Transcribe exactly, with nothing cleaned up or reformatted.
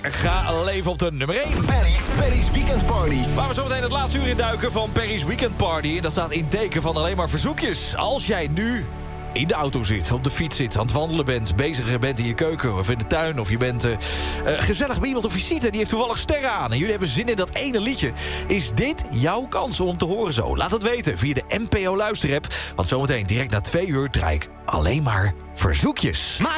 ga leven op de nummer één. Perry, Perry's Weekend Party. Waar we zo meteen het laatste uur in duiken van Perry's Weekend Party. En dat staat in teken van alleen maar verzoekjes. Als jij nu in de auto zit, op de fiets zit, aan het wandelen bent, bezig bent in je keuken of in de tuin, of je bent uh, uh, gezellig bij iemand op visite, die heeft toevallig sterren aan en jullie hebben zin in dat ene liedje, is dit jouw kans om te horen zo? Laat het weten via de N P O Luisterapp, want zometeen direct na twee uur draai ik alleen maar verzoekjes.